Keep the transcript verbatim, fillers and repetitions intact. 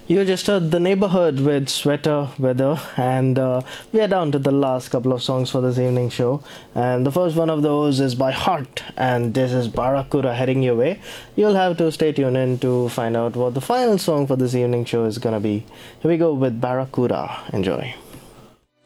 You just heard The Neighborhood with Sweater Weather, and uh, we are down to the last couple of songs for this evening show. And the first one of those is by Heart, and this is Barakura heading your way. You'll have to stay tuned in to find out what the final song for this evening show is gonna be. Here we go with Barakura. Enjoy.